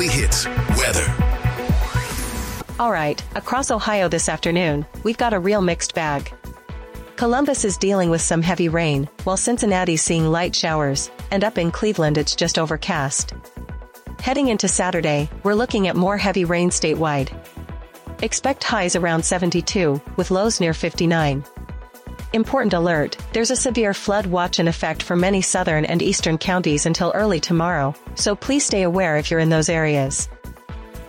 Weekly Hits weather. All right, across Ohio this afternoon, we've got a real mixed bag. Columbus is dealing with some heavy rain, while Cincinnati's seeing light showers, and up in Cleveland it's just overcast. Heading into Saturday, we're looking at more heavy rain statewide. Expect highs around 72, with lows near 59. Important alert, there's a severe flood watch in effect for many southern and eastern counties until early tomorrow, so please stay aware if you're in those areas.